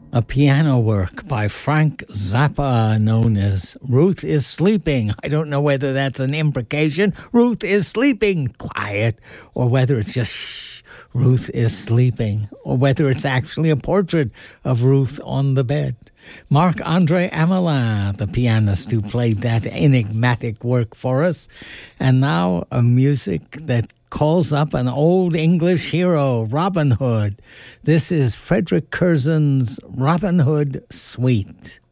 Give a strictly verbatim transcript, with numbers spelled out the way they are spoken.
A piano work by Frank Zappa known as Ruth is Sleeping. I don't know whether that's an imprecation, Ruth is sleeping, quiet, or whether it's just shh, Ruth is sleeping, or whether it's actually a portrait of Ruth on the bed. Marc-Andre Amelin, the pianist who played that enigmatic work for us. And now a music that calls up an old English hero, Robin Hood. This is Frederick Curzon's Robin Hood Suite.